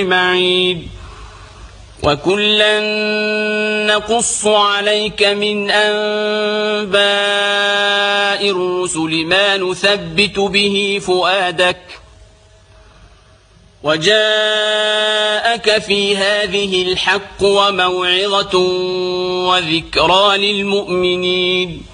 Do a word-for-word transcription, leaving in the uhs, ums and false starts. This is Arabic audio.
معيد وكلا نقص عليك من أنباء الرسل ما نثبت به فؤادك وجاءك في هذه الحق وموعظة وذكرى للمؤمنين